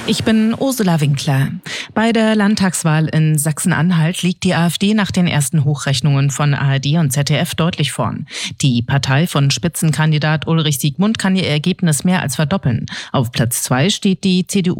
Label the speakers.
Speaker 1: Ich bin Ursula Winkler. Bei der Landtagswahl in Sachsen-Anhalt liegt die AfD nach den ersten Hochrechnungen von ARD und ZDF deutlich vorn. Die Partei von Spitzenkandidat Ulrich Siegmund kann ihr Ergebnis mehr als verdoppeln. Auf Platz 2 steht die CDU